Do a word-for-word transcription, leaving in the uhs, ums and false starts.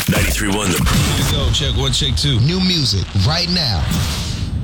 ninety-three point one. Here we go. Check one, check two. New music right now.